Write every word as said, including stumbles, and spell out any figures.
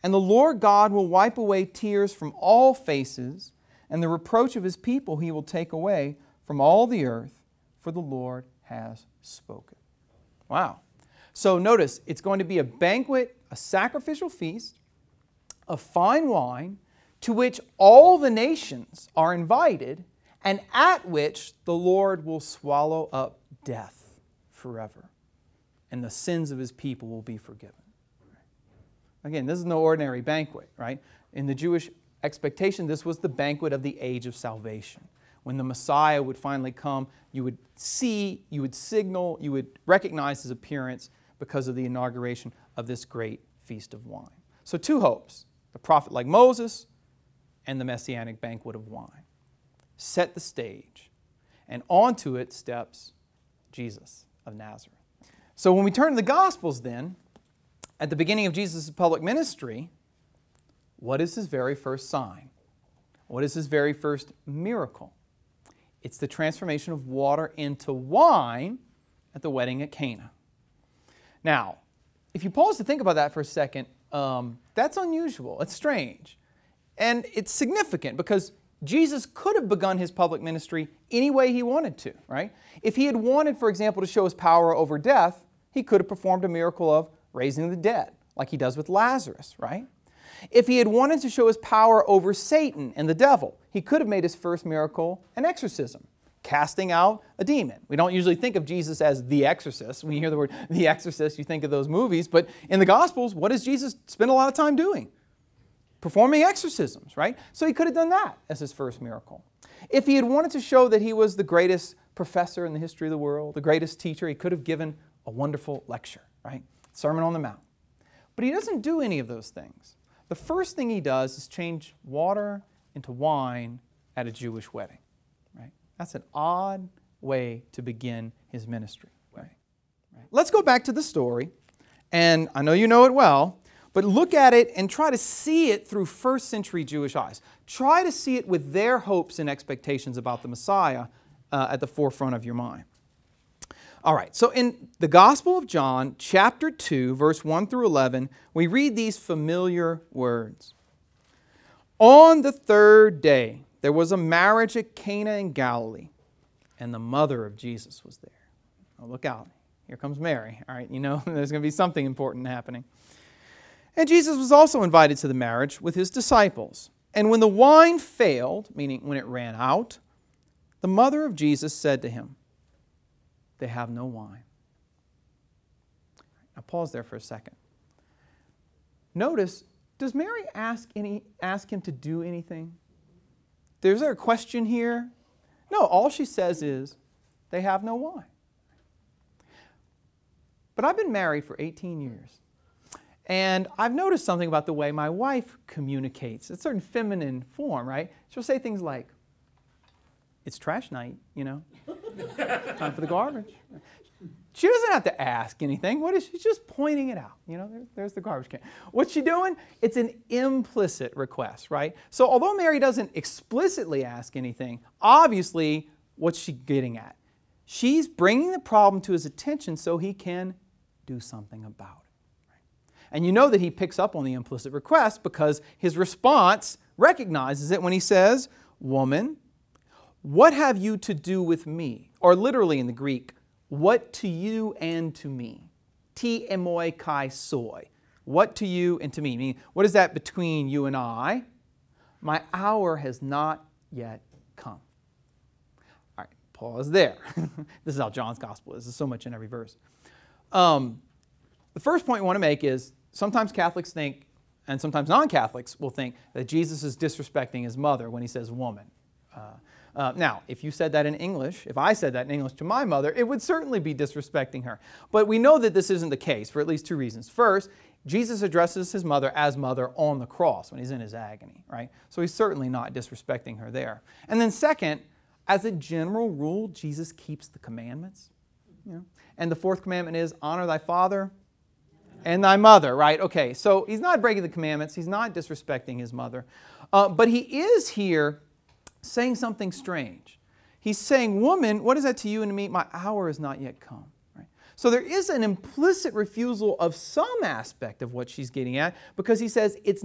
And the Lord God will wipe away tears from all faces, and the reproach of His people He will take away from all the earth, for the Lord has spoken. Wow. So notice, it's going to be a banquet, a sacrificial feast of fine wine, to which all the nations are invited, and at which the Lord will swallow up death forever, and the sins of His people will be forgiven. Again, this is no ordinary banquet, right? In the Jewish expectation, this was the banquet of the age of salvation. When the Messiah would finally come, you would see, you would signal, you would recognize His appearance because of the inauguration of this great feast of wine. So two hopes, the prophet like Moses and the messianic banquet of wine. Set the stage, and onto it steps Jesus of Nazareth. So when we turn to the Gospels then, at the beginning of Jesus' public ministry, what is His very first sign? What is His very first miracle? It's the transformation of water into wine at the wedding at Cana. Now, if you pause to think about that for a second, um, that's unusual. It's strange. And it's significant because Jesus could have begun His public ministry any way He wanted to, right? If He had wanted, for example, to show His power over death, He could have performed a miracle of raising the dead, like He does with Lazarus, right? If He had wanted to show His power over Satan and the devil, He could have made His first miracle an exorcism, casting out a demon. We don't usually think of Jesus as the exorcist. When you hear the word the exorcist, you think of those movies. But in the Gospels, what does Jesus spend a lot of time doing? Performing exorcisms, right? So He could have done that as His first miracle. If He had wanted to show that He was the greatest professor in the history of the world, the greatest teacher, He could have given a wonderful lecture, right? Sermon on the Mount. But He doesn't do any of those things. The first thing He does is change water into wine at a Jewish wedding, right? That's an odd way to begin His ministry, right? Right. Let's go back to the story, and I know you know it well, but look at it and try to see it through first century Jewish eyes. Try to see it with their hopes and expectations about the Messiah uh, at the forefront of your mind. All right, so in the Gospel of John, chapter two, verse one through eleven, we read these familiar words. On the third day, there was a marriage at Cana in Galilee, and the mother of Jesus was there. Oh, look out. Here comes Mary. All right, you know there's going to be something important happening. And Jesus was also invited to the marriage with His disciples. And when the wine failed, meaning when it ran out, the mother of Jesus said to Him, "They have no wine." Now pause there for a second. Notice, does Mary ask any ask Him to do anything? Is there a question here? No, all she says is, they have no wine. But I've been married for eighteen years. And I've noticed something about the way my wife communicates. It's a certain feminine form, right? She'll say things like, "It's trash night, you know. Time for the garbage." She doesn't have to ask anything. What is she? She's just pointing it out. You know, there, there's the garbage can. What's she doing? It's an implicit request, right? So although Mary doesn't explicitly ask anything, obviously, what's she getting at? She's bringing the problem to His attention so He can do something about it. Right? And you know that He picks up on the implicit request because His response recognizes it when He says, "Woman, what have you to do with me?" Or literally in the Greek, "What to you and to me?" Ti emoi kai soi. What to you and to me? Meaning, what is that between you and I? My hour has not yet come. All right, pause there. This is how John's Gospel is. There's so much in every verse. Um, the first point we want to make is sometimes Catholics think, and sometimes non-Catholics will think, that Jesus is disrespecting His mother when He says woman. Uh, Uh, now, if you said that in English, if I said that in English to my mother, it would certainly be disrespecting her. But we know that this isn't the case for at least two reasons. First, Jesus addresses His mother as mother on the cross when He's in His agony, right? So He's certainly not disrespecting her there. And then second, as a general rule, Jesus keeps the commandments. You know? And the fourth commandment is, honor thy father and thy mother, right? Okay, so He's not breaking the commandments. He's not disrespecting His mother. Uh, but He is here saying something strange. He's saying, "Woman, what is that to you and to me? My hour has not yet come." Right? So there is an implicit refusal of some aspect of what she's getting at, because he says it's